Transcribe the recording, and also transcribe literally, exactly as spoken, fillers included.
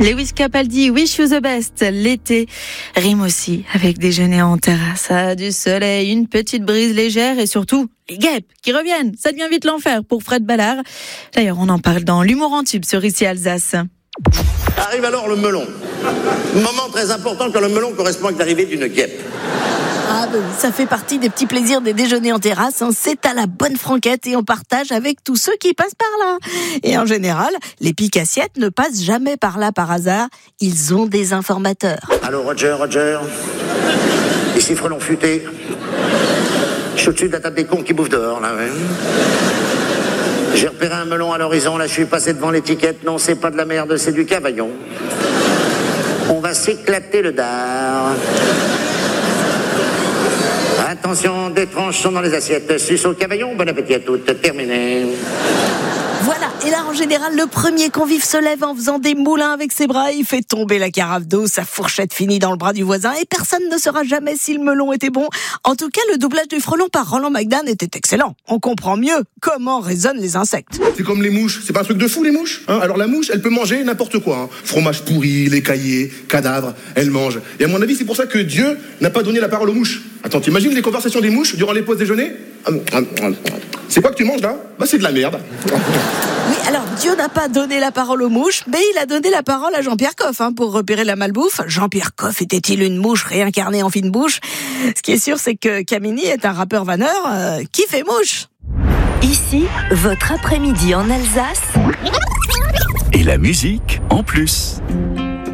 Lewis Capaldi, Wish You the Best. L'été rime aussi avec déjeuner en terrasse, ah, du soleil, une petite brise légère et surtout les guêpes qui reviennent. Ça devient vite l'enfer pour Fred Ballard. D'ailleurs, on en parle dans l'humour en tube sur Ici Alsace. Arrive alors le melon. Moment très important quand le melon correspond avec l'arrivée d'une guêpe. Ah ben, ça fait partie des petits plaisirs des déjeuners en terrasse. Hein. C'est à la bonne franquette et on partage avec tous ceux qui passent par là. Et en général, les piques-assiettes ne passent jamais par là par hasard. Ils ont des informateurs. Allô Roger, Roger. Ici Frelon futé. Je suis au-dessus de la table des cons qui bouffent dehors, là, ouais. J'ai repéré un melon à l'horizon, là je suis passé devant l'étiquette. Non, c'est pas de la merde, c'est du cavaillon. On va s'éclater le dard. Attention, des tranches sont dans les assiettes. Suce au cavaillon, bon appétit à toutes. Terminé. Voilà, et là en général, le premier convive se lève en faisant des moulins avec ses bras, il fait tomber la carafe d'eau, sa fourchette finit dans le bras du voisin, et personne ne saura jamais si le melon était bon. En tout cas, le doublage du frelon par Roland McDan était excellent. On comprend mieux comment résonnent les insectes. C'est comme les mouches, c'est pas un truc de fou les mouches, hein? Alors la mouche, elle peut manger n'importe quoi, hein. Fromage pourri, lait caillé, cadavre, elle mange. Et à mon avis, c'est pour ça que Dieu n'a pas donné la parole aux mouches. Attends, t'imagines les conversations des mouches durant les pauses déjeuner? C'est quoi que tu manges là? Bah c'est de la merde. Oui, alors Dieu n'a pas donné la parole aux mouches, mais il a donné la parole à Jean-Pierre Coff hein, pour repérer la malbouffe. Jean-Pierre Coff était-il une mouche réincarnée en fine bouche? Ce qui est sûr, c'est que Camini est un rappeur vanneur euh, qui fait mouche. Ici, votre après-midi en Alsace. Et la musique en plus.